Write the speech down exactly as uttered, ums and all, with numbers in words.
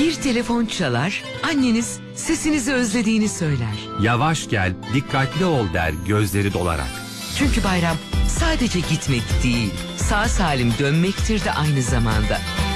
Bir telefon çalar, anneniz sesinizi özlediğini söyler. Yavaş gel, dikkatli ol der gözleri dolarak. Çünkü bayram sadece gitmek değil, sağ salim dönmektir de aynı zamanda.